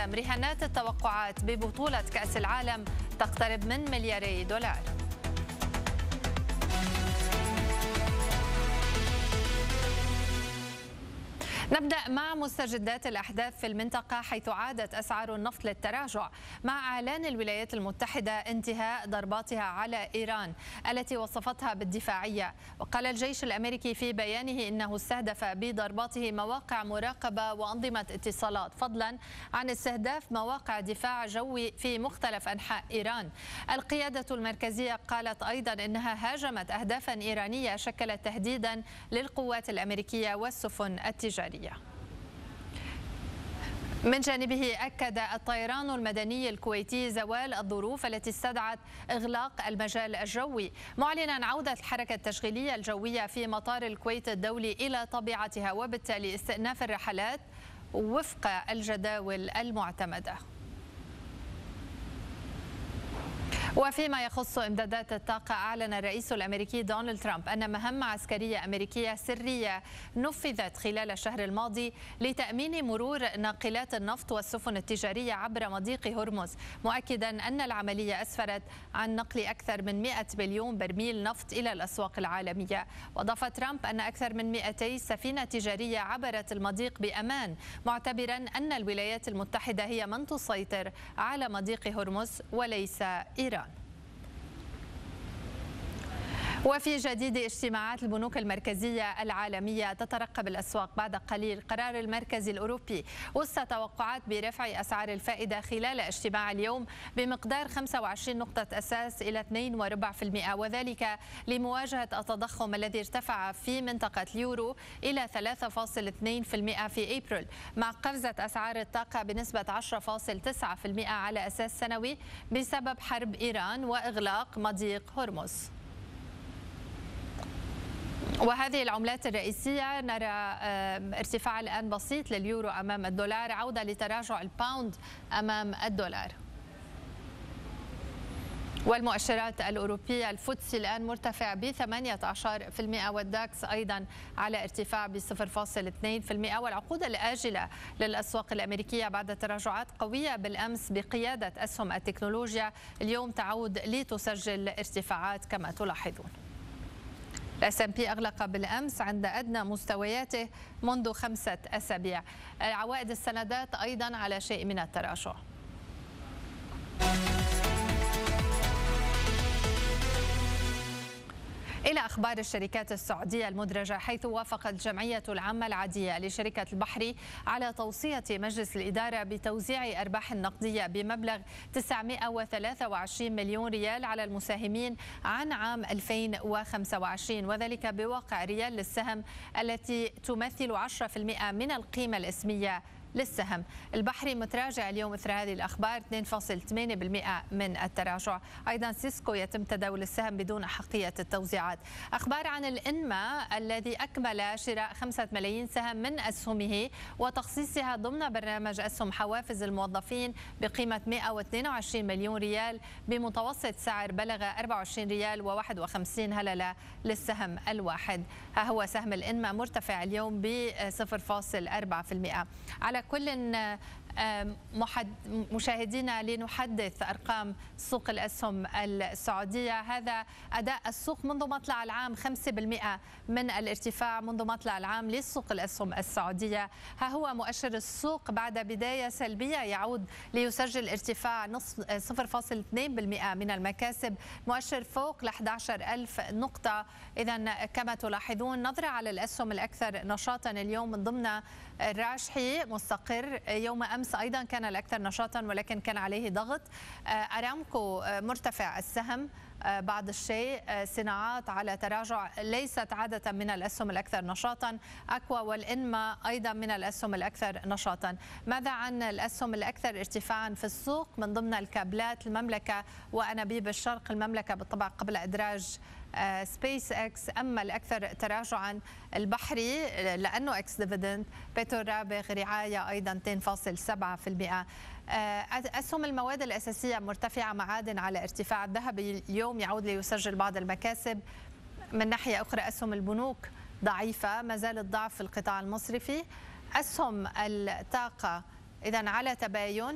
السهم. رهانات التوقعات ببطولة كأس العالم تقترب من $2 مليار. نبدأ مع مستجدات الأحداث في المنطقة، حيث عادت أسعار النفط للتراجع مع إعلان الولايات المتحدة انتهاء ضرباتها على إيران التي وصفتها بالدفاعية. وقال الجيش الأمريكي في بيانه إنه استهدف بضرباته مواقع مراقبة وأنظمة اتصالات، فضلا عن استهداف مواقع دفاع جوي في مختلف أنحاء إيران. القيادة المركزية قالت أيضا إنها هاجمت أهدافا إيرانية شكلت تهديدا للقوات الأمريكية والسفن التجارية. من جانبه أكد الطيران المدني الكويتي زوال الظروف التي استدعت إغلاق المجال الجوي، معلنا عودة الحركة التشغيلية الجوية في مطار الكويت الدولي إلى طبيعتها، وبالتالي استئناف الرحلات وفق الجداول المعتمدة. وفيما يخص إمدادات الطاقة، أعلن الرئيس الأمريكي دونالد ترامب أن مهام عسكرية أمريكية سرية نفذت خلال الشهر الماضي لتأمين مرور ناقلات النفط والسفن التجارية عبر مضيق هرمز، مؤكدا أن العملية أسفرت عن نقل أكثر من 100 مليون برميل نفط إلى الأسواق العالمية. وأضاف ترامب أن أكثر من 200 سفينة تجارية عبرت المضيق بأمان، معتبرا أن الولايات المتحدة هي من تسيطر على مضيق هرمز وليس إيران. وفي جديد اجتماعات البنوك المركزية العالمية، تترقب الأسواق بعد قليل قرار المركز الأوروبي وسط توقعات برفع أسعار الفائدة خلال اجتماع اليوم بمقدار 25 نقطة أساس إلى 2.4%، وذلك لمواجهة التضخم الذي ارتفع في منطقة اليورو إلى 3.2% في أبريل، مع قفزة أسعار الطاقة بنسبة 10.9% على أساس سنوي بسبب حرب إيران وإغلاق مضيق هرمز. وهذه العملات الرئيسية، نرى ارتفاع الآن بسيط لليورو أمام الدولار، عودة لتراجع الباوند أمام الدولار. والمؤشرات الأوروبية، الفوتسي الآن مرتفع ب 18%، والداكس أيضا على ارتفاع ب 0.2%. والعقود الآجلة للأسواق الأمريكية بعد تراجعات قوية بالأمس بقيادة أسهم التكنولوجيا اليوم تعود لتسجل ارتفاعات كما تلاحظون. الS&P أغلق بالأمس عند أدنى مستوياته منذ 5 أسابيع. عوائد السندات أيضا على شيء من التراجع. إلى أخبار الشركات السعودية المدرجة، حيث وافقت الجمعية العامة العادية لشركة البحري على توصية مجلس الإدارة بتوزيع أرباح نقدية بمبلغ 923 مليون ريال على المساهمين عن عام 2025، وذلك بواقع ريال للسهم التي تمثل 10% من القيمة الإسمية للسهم. البحري متراجع اليوم إثر هذه الأخبار 2.8% من التراجع. أيضا سيسكو يتم تداول السهم بدون أحقية التوزيعات. أخبار عن الإنما الذي أكمل شراء 5 ملايين سهم من أسهمه وتخصيصها ضمن برنامج أسهم حوافز الموظفين بقيمة 122 مليون ريال بمتوسط سعر بلغ 24 ريال و51 هللة للسهم الواحد. ها هو سهم الإنما مرتفع اليوم ب 0.4%. على كل مشاهدينا، لنحدث أرقام سوق الأسهم السعودية. هذا أداء السوق منذ مطلع العام، 5% من الارتفاع منذ مطلع العام للسوق الأسهم السعودية. ها هو مؤشر السوق بعد بداية سلبية يعود ليسجل ارتفاع 0.2% من المكاسب، مؤشر فوق ل 11,000 نقطة. إذا كما تلاحظون، نظرة على الأسهم الأكثر نشاطا اليوم من ضمن الراجحي مستقر. يوم أمس أيضا كان الأكثر نشاطا ولكن كان عليه ضغط. أرامكو مرتفع السهم بعض الشيء. صناعات على تراجع، ليست عادة من الأسهم الأكثر نشاطا. أكوا والإنما أيضا من الأسهم الأكثر نشاطا. ماذا عن الأسهم الأكثر ارتفاعا في السوق؟ من ضمن الكابلات المملكة وأنابيب الشرق المملكة بالطبع قبل إدراج سبيس اكس. اما الاكثر تراجعا البحري لانه اكس ديفيدند. بترول رابغ رعايه ايضا 2.7%. اسهم المواد الاساسيه مرتفعه، معادن على ارتفاع. الذهب اليوم يعود ليسجل بعض المكاسب. من ناحيه اخرى اسهم البنوك ضعيفه، ما زال الضعف في القطاع المصرفي. اسهم الطاقه اذا على تباين.